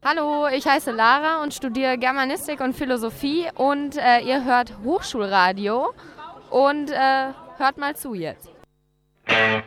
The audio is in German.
Hallo, ich heiße Lara und studiere Germanistik und Philosophie und ihr hört Hochschulradio und hört mal zu jetzt.